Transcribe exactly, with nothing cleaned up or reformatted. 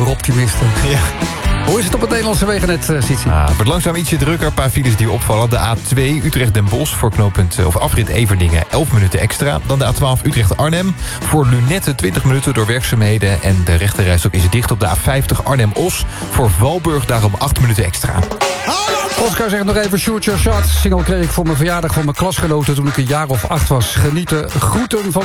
optimisten. Ja. Hoe is het op het Nederlandse wegennet, uh, Sietsie? Ah, het wordt langzaam ietsje drukker. Een paar files die opvallen. De A twee Utrecht-Den Bosch voor knooppunt of afrit Everdingen elf minuten extra. Dan de A twaalf Utrecht-Arnhem voor Lunette twintig minuten door werkzaamheden. En de rechterrijstok is dicht op de A vijftig Arnhem-Os voor Valburg daarom acht minuten extra. Oscar zegt nog even shoot your shot. Single kreeg ik voor mijn verjaardag van mijn klasgenoten toen ik een jaar of acht was. Genieten. Groeten van